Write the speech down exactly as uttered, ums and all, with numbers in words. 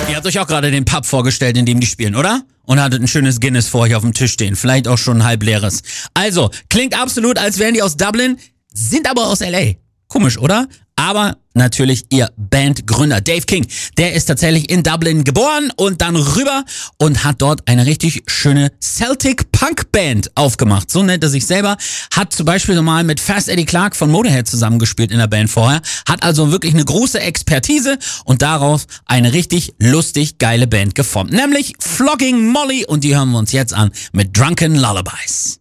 Ihr habt euch auch gerade den Pub vorgestellt, in dem die spielen, oder? Und hattet ein schönes Guinness vor euch auf dem Tisch stehen. Vielleicht auch schon ein halb leeres. Also, klingt absolut, als wären die aus Dublin, sind aber aus L A. Komisch, oder? Aber natürlich ihr Bandgründer Dave King, der ist tatsächlich in Dublin geboren und dann rüber und hat dort eine richtig schöne Celtic Punk Band aufgemacht. So nennt er sich selber. Hat zum Beispiel mal mit Fast Eddie Clarke von Motorhead zusammengespielt in der Band vorher. Hat also wirklich eine große Expertise und daraus eine richtig lustig geile Band geformt. Nämlich Flogging Molly und die hören wir uns jetzt an mit Drunken Lullabies.